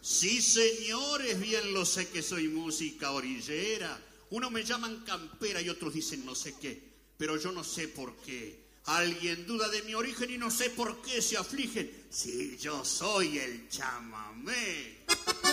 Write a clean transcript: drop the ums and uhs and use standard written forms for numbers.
Sí, señores, bien lo sé que soy música orillera. Unos me llaman campera y otros dicen no sé qué, pero yo no sé por qué. Alguien duda de mi origen y no sé por qué se afligen. Sí, yo soy el chamamé.